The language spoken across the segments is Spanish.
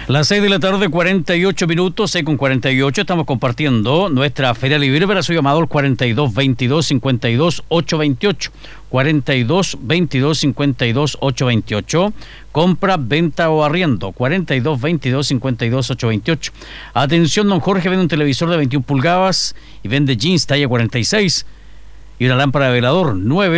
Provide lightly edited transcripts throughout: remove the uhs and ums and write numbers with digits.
Las 6 de la tarde, 48 minutos, 6:48, estamos compartiendo nuestra Feria Libre para su llamado al 42-22-52-828. 42-22-52-828. Compra, venta o arriendo. 42-22-52-828. Atención, don Jorge vende un televisor de 21 pulgadas y vende jeans talla 46. Y una lámpara de velador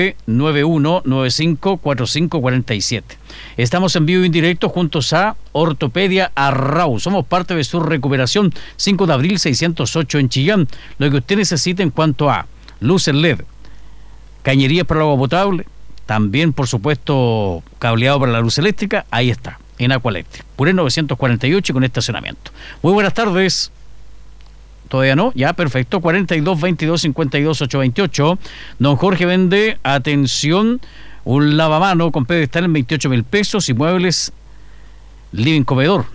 991-954547. Estamos en vivo y en directo juntos a Ortopedia Arrau. Somos parte de su recuperación. 5 de abril 608 en Chillán. Lo que usted necesita en cuanto a luces LED, cañerías para el agua potable, también por supuesto cableado para la luz eléctrica, ahí está, en Aqualectric. Puré 948 y con estacionamiento. Muy buenas tardes. Todavía no, ya, perfecto. 42-22-52-828. Don Jorge vende, atención, un lavamano con pedestal en 28.000 pesos y muebles living comedor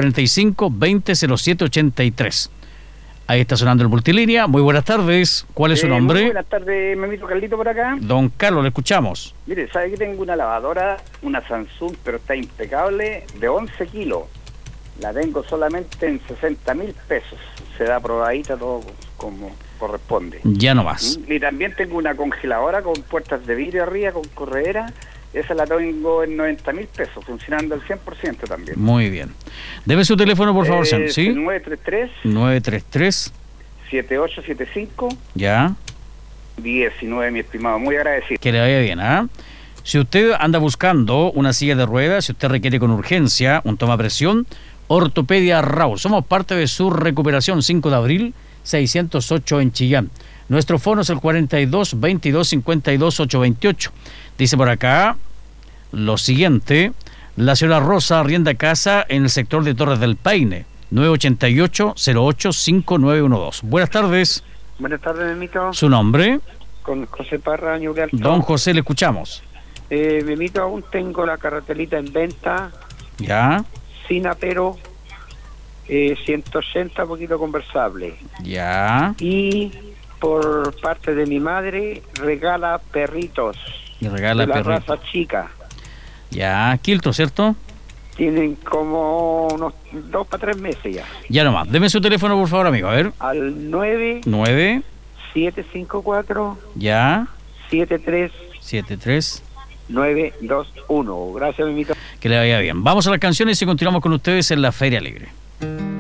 945-200783. Ahí está sonando el multilínea. Muy buenas tardes. ¿Cuál es su nombre? Muy buenas tardes, me invito Carlito por acá. Don Carlos, le escuchamos. Mire, sabe que tengo una lavadora, una Samsung, pero está impecable, de 11 kilos. La tengo solamente en 60.000 pesos. Se da probadita todo como corresponde. Ya no más. Y también tengo una congeladora con puertas de vidrio arriba, con corredera. Esa la tengo en 90.000 pesos, funcionando al 100% también. Muy bien. Debe su teléfono, por favor, ¿sí? 933 7875 Ya. 19, mi estimado. Muy agradecido. Que le vaya bien, ¿ah? Si usted anda buscando una silla de ruedas, si usted requiere con urgencia un tomapresión, Ortopedia Arrau. Somos parte de su recuperación. 5 de abril 608 en Chillán. Nuestro fono es el 42-22-52-828. Dice por acá lo siguiente: la señora Rosa arrienda casa en el sector de Torres del Paine, 988-08-5912. Buenas tardes. Buenas tardes, Memito. ¿Su nombre? Con José Parra, Ñublealto. Don José, le escuchamos. Memito, aún tengo la carretelita en venta. Ya. Sin apero, 180, poquito conversable. Ya. Y por parte de mi madre, regala perritos. Y regala de la perritos. raza chica. Ya, Quiltro, ¿cierto? Tienen como unos 2 para 3 meses ya. Ya nomás. Deme su teléfono, por favor, amigo. A ver. Al 9 754 Ya. 73 921. Gracias, Memito. Que le vaya bien. Vamos a las canciones y continuamos con ustedes en la Feria Libre.